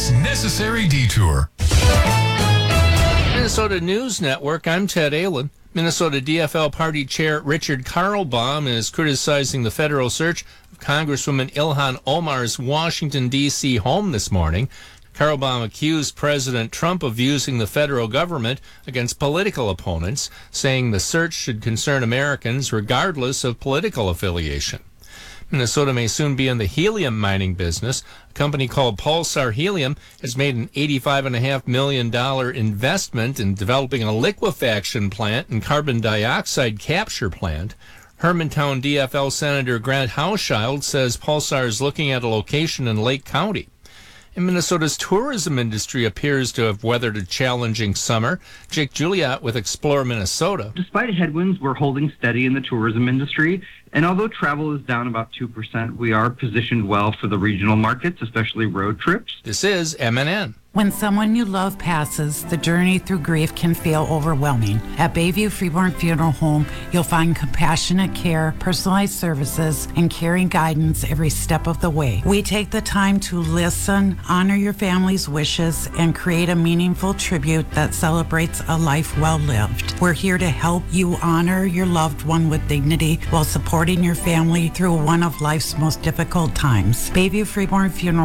this necessary detour. Minnesota News Network, I'm Ted Allen. Minnesota DFL Party Chair Richard Karlbaum is criticizing the federal search of Congresswoman Ilhan Omar's Washington, D.C. home this morning. Karlbaum accused President Trump of using the federal government against political opponents, saying the search should concern Americans regardless of political affiliation. Minnesota may soon be in the helium mining business. A company called Pulsar Helium has made an $85.5 million investment in developing a liquefaction plant and carbon dioxide capture plant. Hermantown DFL Senator Grant Hauschild says Pulsar is looking at a location in Lake County. And Minnesota's tourism industry appears to have weathered a challenging summer. Jake Juliat with Explore Minnesota. Despite headwinds, we're holding steady in the tourism industry. And although travel is down about 2%, we are positioned well for the regional markets, especially road trips. This is MNN. When someone you love passes, the journey through grief can feel overwhelming. At Bayview Freeborn Funeral Home, you'll find compassionate care, personalized services, and caring guidance every step of the way. We take the time to listen, honor your family's wishes, and create a meaningful tribute that celebrates a life well lived. We're here to help you honor your loved one with dignity while supporting your family through one of life's most difficult times. Bayview Freeborn Funeral